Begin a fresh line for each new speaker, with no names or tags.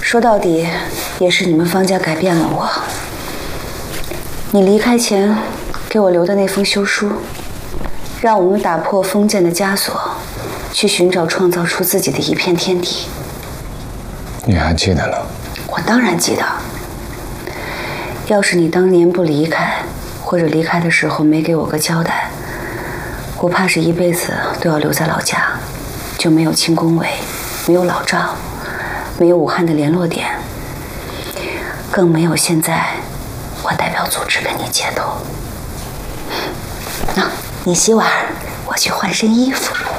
说到底，也是你们方家改变了我。你离开前给我留的那封休书，让我们打破封建的枷锁，去寻找创造出自己的一片天地。
你还记得呢？
我当然记得。要是你当年不离开，或者离开的时候没给我个交代，我怕是一辈子都要留在老家，就没有清宫闱，没有老赵，没有武汉的联络点，更没有现在我代表组织跟你接头。那你洗碗，我去换身衣服。